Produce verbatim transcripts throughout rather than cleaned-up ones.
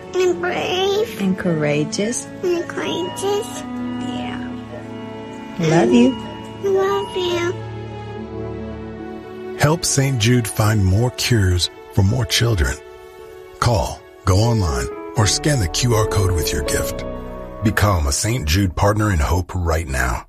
And brave. And courageous. And courageous. Yeah. Love you. Love you. Help Saint Jude find more cures for more children. Call, go online, or scan the Q R code with your gift. Become a Saint Jude Partner in Hope right now.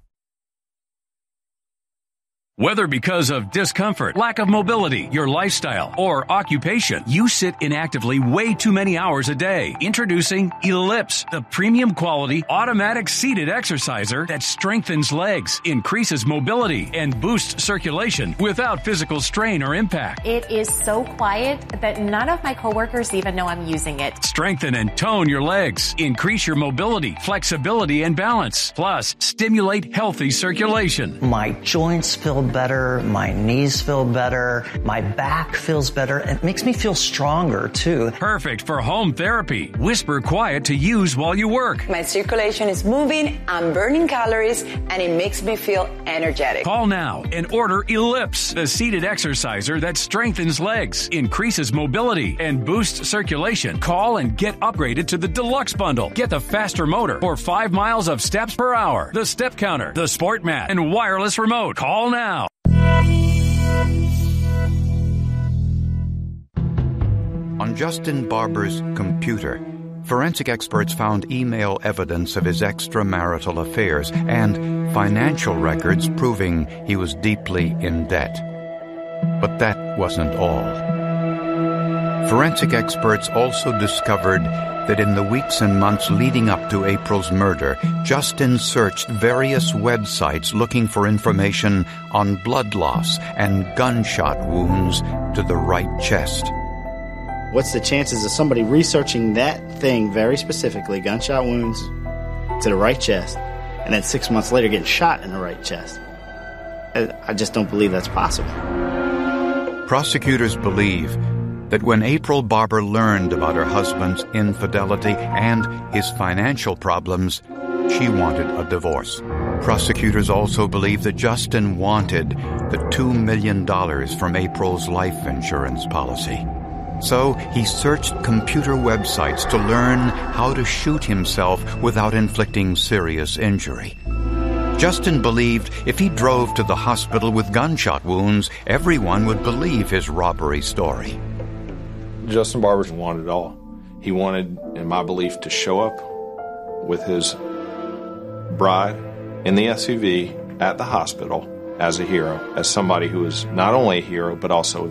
Whether because of discomfort, lack of mobility, your lifestyle, or occupation, you sit inactively way too many hours a day. Introducing Ellipse, the premium quality automatic seated exerciser that strengthens legs, increases mobility, and boosts circulation without physical strain or impact. It is so quiet that none of my coworkers even know I'm using it. Strengthen and tone your legs, increase your mobility, flexibility, and balance. Plus, stimulate healthy circulation. My joints feel better, my knees feel better, my back feels better. It makes me feel stronger too. Perfect for home therapy. Whisper quiet to use while you work. My circulation is moving, I'm burning calories, and it makes me feel energetic. Call now and order Ellipse, the seated exerciser that strengthens legs, increases mobility, and boosts circulation. Call and get upgraded to the Deluxe Bundle. Get the faster motor for five miles of steps per hour, the step counter, the sport mat, and wireless remote. Call now. On Justin Barber's computer, forensic experts found email evidence of his extramarital affairs and financial records proving he was deeply in debt. But that wasn't all. Forensic experts also discovered that in the weeks and months leading up to April's murder, Justin searched various websites looking for information on blood loss and gunshot wounds to the right chest. What's the chances of somebody researching that thing very specifically, gunshot wounds to the right chest, and then six months later getting shot in the right chest? I just don't believe that's possible. Prosecutors believe that when April Barber learned about her husband's infidelity and his financial problems, she wanted a divorce. Prosecutors also believe that Justin wanted the two million dollars from April's life insurance policy. So he searched computer websites to learn how to shoot himself without inflicting serious injury. Justin believed if he drove to the hospital with gunshot wounds, everyone would believe his robbery story. Justin Barber wanted it all. He wanted, in my belief, to show up with his bride in the S U V at the hospital as a hero, as somebody who is not only a hero, but also